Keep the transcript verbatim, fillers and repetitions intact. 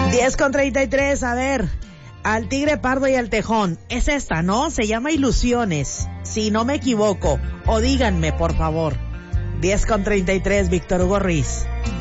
diez con treinta y tres, a ver, al tigre pardo y al tejón. Es esta, ¿no? Se llama Ilusiones, si no me equivoco. O díganme, por favor. diez con treinta y tres, Víctor Hugo Ruiz.